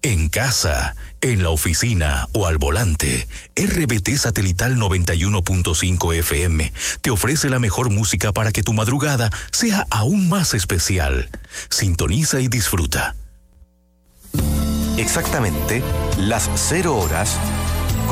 En casa, en la oficina o al volante, RBT Satelital 91.5 FM te ofrece la mejor música para que tu madrugada sea aún más especial. Sintoniza y disfruta. Exactamente las 0 horas